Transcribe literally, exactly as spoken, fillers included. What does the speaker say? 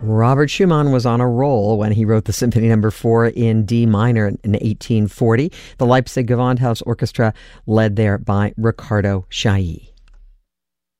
Robert Schumann was on a roll when he wrote the Symphony Number Four in D minor in eighteen forty. The Leipzig Gewandhaus Orchestra, led there by Riccardo Chailly.